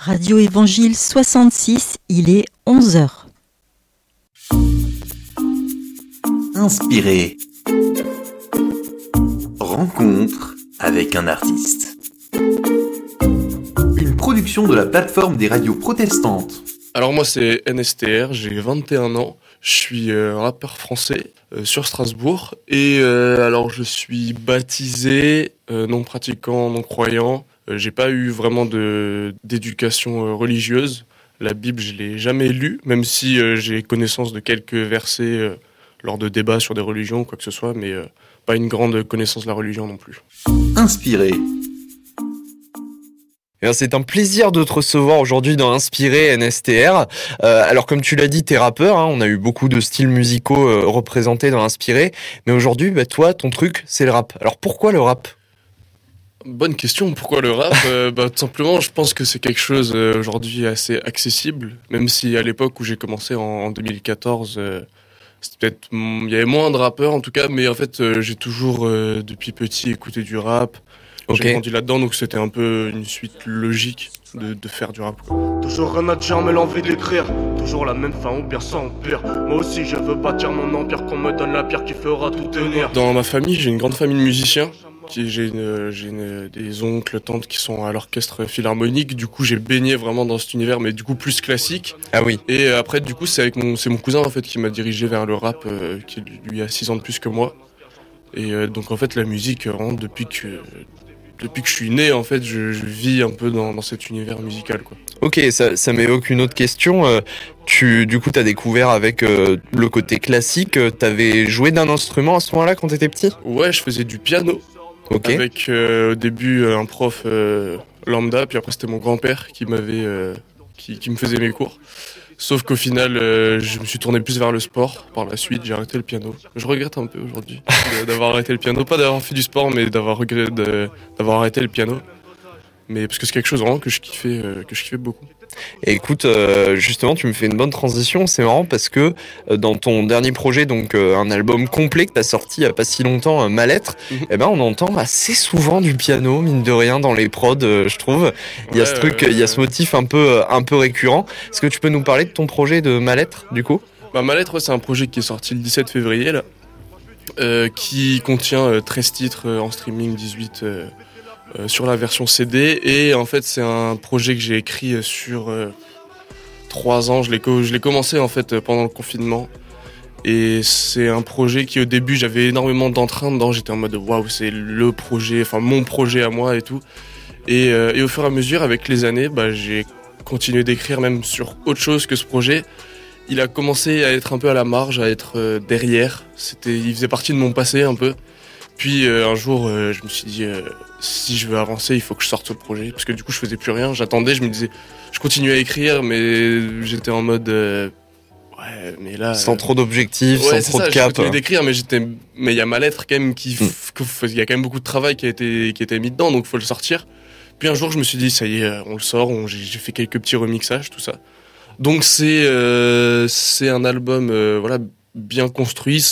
Radio Évangile 66, il est 11h. Inspiré. Rencontre avec un artiste. Une production de la plateforme des radios protestantes. Alors moi c'est NSTR, j'ai 21 ans, je suis rappeur français sur Strasbourg et alors je suis baptisé, non pratiquant, non croyant. J'ai pas eu vraiment d'éducation religieuse. La Bible je l'ai jamais lue, même si j'ai connaissance de quelques versets lors de débats sur des religions ou quoi que ce soit, mais pas une grande connaissance de la religion non plus. Inspiré. C'est un plaisir de te recevoir aujourd'hui dans Inspiré NSTR. Alors comme tu l'as dit, t'es rappeur, hein, on a eu beaucoup de styles musicaux représentés dans Inspiré, mais aujourd'hui, toi, ton truc, c'est le rap. Alors pourquoi le rap ? Bonne question, pourquoi le rap ? Tout simplement, je pense que c'est quelque chose aujourd'hui assez accessible, même si à l'époque où j'ai commencé en 2014, il y avait moins de rappeurs en tout cas, mais en fait j'ai toujours depuis petit écouté du rap. Okay. J'ai grandi là-dedans, donc c'était un peu une suite logique de faire du rap, quoi. Toujours rien à dire, mais l'envie d'écrire. Toujours la même fin, ou bien sans empire. Moi aussi, je veux bâtir mon empire, qu'on me donne la pierre qui fera tout tenir. Dans ma famille, j'ai une grande famille de musiciens. J'ai des oncles, tantes qui sont à l'orchestre philharmonique. Du coup, j'ai baigné vraiment dans cet univers, mais du coup plus classique. Ah oui. Et après, du coup, c'est mon cousin en fait qui m'a dirigé vers le rap, qui lui a 6 ans de plus que moi. Et donc en fait, la musique, vraiment, depuis que je suis né, en fait, je vis un peu dans cet univers musical, quoi. Ok, ça m'évoque une autre question. Du coup, t'as découvert avec le côté classique. T'avais joué d'un instrument à ce moment-là quand t'étais petit ? Ouais, je faisais du piano. Ok. Avec au début un prof lambda, puis après c'était mon grand-père qui me faisait mes cours. Sauf qu'au final, je me suis tourné plus vers le sport. Par la suite, j'ai arrêté le piano. Je regrette un peu aujourd'hui d'avoir arrêté le piano. Pas d'avoir fait du sport, mais d'avoir arrêté le piano. Mais parce que c'est quelque chose vraiment que je kiffais beaucoup. Et écoute, justement, tu me fais une bonne transition. C'est marrant parce que dans ton dernier projet, donc un album complet que t'as sorti il y a pas si longtemps, Ma Lettre, on entend assez souvent du piano, mine de rien, dans les prods, je trouve. Il y a ce truc, il y a ce motif un peu récurrent. Est-ce que tu peux nous parler de ton projet de Ma Lettre, du coup ? Ma Lettre, c'est un projet qui est sorti le 17 février, là, qui contient 13 titres en streaming, 18 sur la version CD, et en fait c'est un projet que j'ai écrit sur 3 ans. Je l'ai commencé en fait pendant le confinement, et c'est un projet qui au début j'avais énormément d'entrain dedans. J'étais en mode waouh, c'est le projet, enfin mon projet à moi et tout, et au fur et à mesure avec les années, j'ai continué d'écrire même sur autre chose que ce projet. Il a commencé à être un peu à la marge, à être derrière. Il faisait partie de mon passé un peu. Puis un jour, je me suis dit, si je veux avancer, il faut que je sorte ce projet. Parce que du coup, je faisais plus rien. J'attendais, je me disais, je continuais à écrire, mais j'étais en mode, ouais, mais là. Sans trop d'objectifs, sans trop de cap. Je continuais d'écrire, mais il y a Ma Lettre quand même il y a quand même beaucoup de travail qui a été mis dedans, donc faut le sortir. Puis un jour, je me suis dit, ça y est, on le sort. J'ai fait quelques petits remixages, tout ça. Donc c'est un album, bien construit.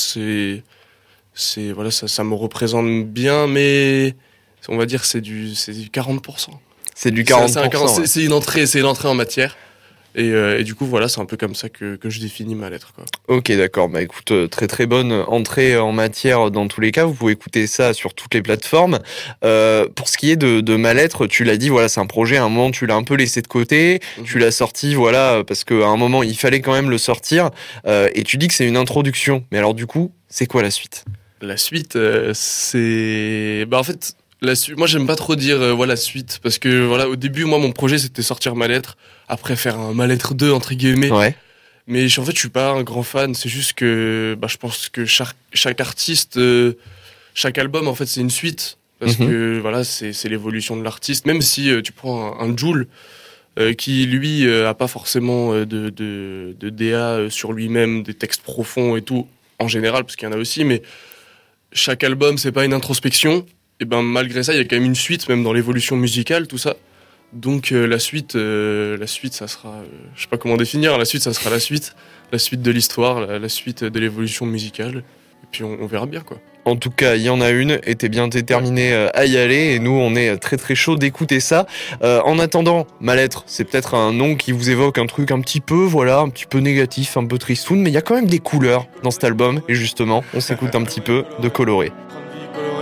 Ça me représente bien, mais on va dire c'est du 40%. C'est du 40%. C'est une entrée en matière. Et du coup, voilà, c'est un peu comme ça que je définis Ma Lettre, quoi. Ok, d'accord. Écoute, très très bonne entrée en matière dans tous les cas. Vous pouvez écouter ça sur toutes les plateformes. Pour ce qui est de Ma Lettre, tu l'as dit, voilà, c'est un projet. À un moment, tu l'as un peu laissé de côté. Tu l'as sorti, voilà, parce qu'à un moment, il fallait quand même le sortir. Et tu dis que c'est une introduction. Mais alors, du coup, c'est quoi la suite ? La suite, c'est... en fait, moi, j'aime pas trop dire la suite, parce que au début, moi, mon projet, c'était sortir Ma Lettre, après faire un Ma Lettre 2, entre guillemets. Ouais. Mais en fait, je suis pas un grand fan. C'est juste que je pense que chaque artiste, chaque album, en fait, c'est une suite. Parce que c'est l'évolution de l'artiste. Même si tu prends un Jul, qui lui a pas forcément de DA sur lui-même, des textes profonds et tout, en général, parce qu'il y en a aussi, mais chaque album, c'est pas une introspection. Et malgré ça, il y a quand même une suite, même dans l'évolution musicale, tout ça. Donc la suite, ça sera, je sais pas comment définir. La suite, ça sera la suite de l'histoire, la suite de l'évolution musicale. Et puis on verra bien quoi. En tout cas, il y en a une, et t'es bien déterminé à y aller, et nous, on est très très chaud d'écouter ça. En attendant, Ma Lettre, c'est peut-être un nom qui vous évoque un truc un petit peu négatif, un peu tristoun, mais il y a quand même des couleurs dans cet album, et justement, on s'écoute un petit peu de Coloré.